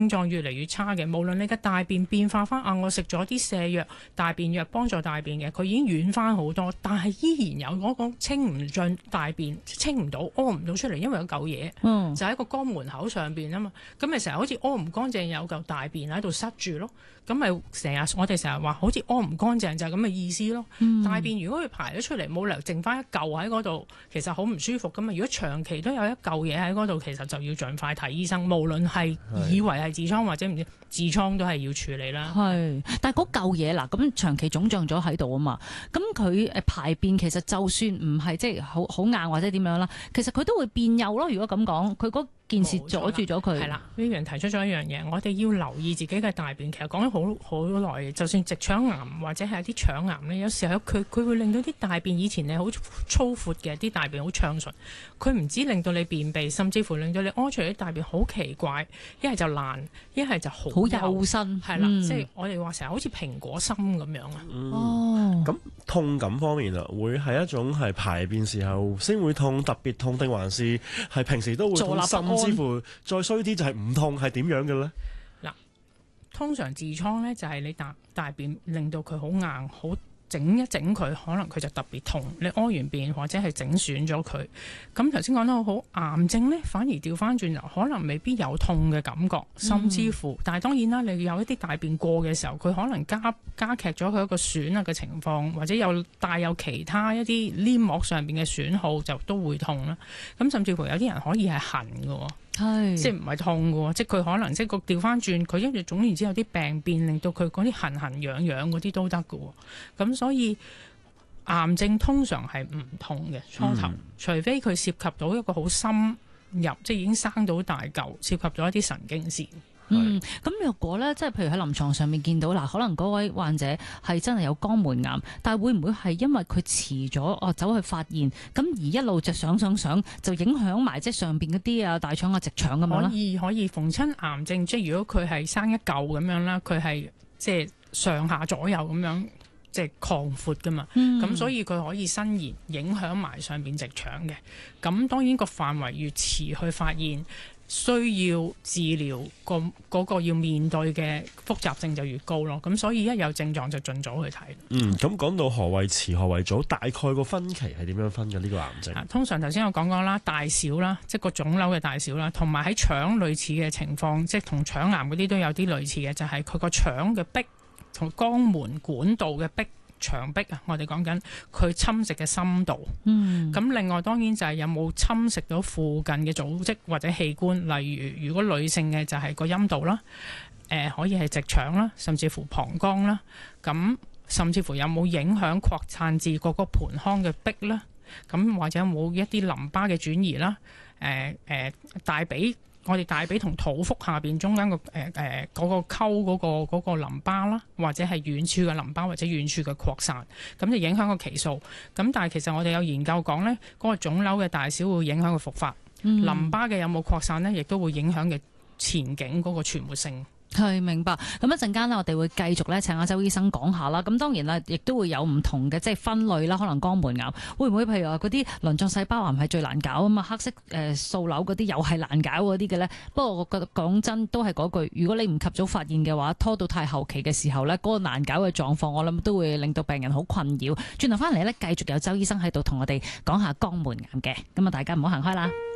狀越嚟越差嘅，無論你嘅大便變化翻我食咗啲瀉藥、大便藥幫助大便嘅，佢已經軟翻好多，但係依然有嗰個清唔盡大便，清唔到，屙唔到出嚟，因為有嚿嘢，就喺個肛門口上邊啊嘛，咁咪成日好似屙唔乾淨，有嚿大便喺度塞住咯，咁咪我哋成日話好似屙唔乾淨就係咁嘅意思咯。大便如果佢排咗出嚟，冇理由剩翻一嚿喺嗰度，其實好唔舒服噶嘛。如果長期都有一嚿嘢喺嗰度，其實就要盡快睇醫生，無論係以為係痔瘡或者唔知痔瘡都係要處理啦。 係，但係嗰嚿嘢嗱，咁長期腫脹咗喺度啊嘛，咁佢排便其實就算唔係即係好硬或者點樣啦，其實佢都會變幼咯。如果咁講，佢嗰件事阻住咗佢。係啦 ，Vivian提出咗一樣嘢，我哋要留意自己嘅大便。其實講咗好耐嘅，就算直腸癌或者係一啲腸癌咧，有時候佢會令到啲大便以前你好粗闊嘅啲大便好暢順，佢唔止令到你便秘，甚至乎令到你屙出嚟啲大便好奇怪，一係就爛，一係就好幼身。 係啦，即係我哋話成日好似蘋果心咁樣啊。 咁痛感方面啊，會係一種係排便時候先會痛，特別痛，定還是係平時都會痛，甚至乎再衰啲就係唔痛，係點樣嘅咧？ 嗱，通常痔瘡咧就係你大便令到佢好硬，好整一整佢，可能佢就特別痛。你屙完便或者係整損咗佢，咁頭先講得好，癌症咧反而調翻轉頭，可能未必有痛嘅感覺，甚至乎，但係當然啦，你有一啲大便過嘅時候，佢可能加劇咗佢一個損啊嘅情況，或者帶有其他一啲黏膜上邊嘅損耗，就都會痛啦。咁甚至乎有啲人可以係痕嘅。即係唔係痛嘅，即係佢可能即係個調翻轉，佢因為總言之有啲病變，令到佢嗰啲痕痕癢癢嗰啲都得嘅。咁所以癌症通常係唔痛嘅初頭，除非佢涉及到一個好深入，即係已經生到大嚿，涉及到一啲神經線。 咁若果咧，即係譬如喺臨床上面見到嗱，可能嗰位患者係真係有肛門癌，但係會唔會係因為佢遲咗走去發現，咁而一路就上就影響埋即係上邊嗰啲大腸直腸咁樣咧？ 可以逢親癌症，即係如果佢係生一嚿咁樣啦，佢係即係上下左右咁樣即係擴闊噶嘛，咁所以佢可以伸延影響埋上邊直腸嘅。咁當然個範圍越遲去發現，需要治療嗰個要面對嘅複雜性就越高咯，咁所以一有症狀就盡早去睇。 咁講到何謂遲何謂早，大概個分期係點樣分嘅呢個癌症？ 通常頭先我講啦，大小啦，即係個腫瘤嘅大小啦，同埋喺腸類似嘅情況，即係同腸癌嗰啲都有啲類似嘅，就係佢個腸嘅壁同肛門管道嘅壁。牆壁啊，我哋講緊佢侵蝕嘅深度。咁另外當然就係有冇侵蝕到附近嘅組織或者器官，例如如果女性嘅就係個陰道啦，可以係直腸啦，甚至乎膀胱啦。咁甚至乎有冇影響擴散至嗰個盆腔嘅壁啦？咁或者有冇一啲淋巴嘅轉移啦？大髀。我哋大髀同肚腹下邊中間個嗰個溝嗰個淋巴啦，或者係遠處嘅淋巴或者遠處嘅擴散，咁就影響個期數。咁但係其實我哋有研究講呢，嗰個腫瘤嘅大小會影響佢復發，淋巴嘅有冇擴散呢，亦都會影響嘅前景嗰個存活性。 係，明白。咁一陣間呢，我哋會繼續咧請阿周醫生講下啦。咁當然啦，亦都會有唔同嘅即係分類啦。可能肛門癌會唔會譬如話嗰啲鱗狀細胞癌係最難搞啊嘛？黑色素瘤嗰啲又係難搞嗰啲嘅咧。不過我覺得講真都係嗰句，如果你唔及早發現嘅話，拖到太後期嘅時候咧，嗰個難搞嘅狀況，我諗都會令到病人好困擾。轉頭翻嚟咧，繼續有周醫生喺度同我哋講下肛門癌嘅。咁啊，大家唔好行開啦。